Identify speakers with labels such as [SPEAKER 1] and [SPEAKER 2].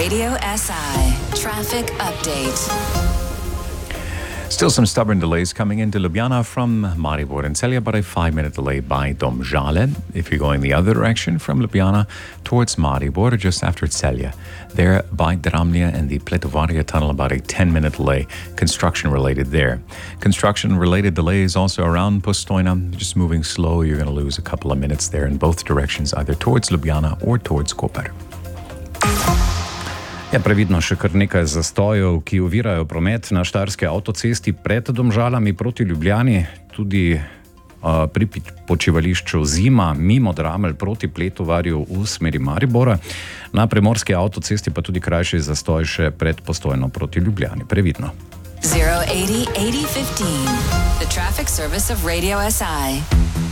[SPEAKER 1] Radio SI traffic update.
[SPEAKER 2] Still some stubborn delays coming into Ljubljana from Maribor and Celje, but a 5-minute delay by Domžale. If you're going the other direction from Ljubljana towards Maribor, just after Celje, there by Dramlje and the Pletovarje tunnel, about a 10-minute delay, construction-related there. Construction-related delays also around Postojna, just moving slow. You're going to lose a couple of minutes there in both directions, either towards Ljubljana or towards Koper.
[SPEAKER 3] Je previdno še kar nekaj zastojev, ki ovirajo promet na štajerski avtocesti pred Domžalami proti Ljubljani, tudi pri počivališču Zima, mimo Dramelj proti Pletovarju v smeri Maribora. Na primorski avtocesti pa tudi krajši zastoj še pred Postojno proti Ljubljani. Previdno.
[SPEAKER 1] 080 8015, the traffic service of Radio SI.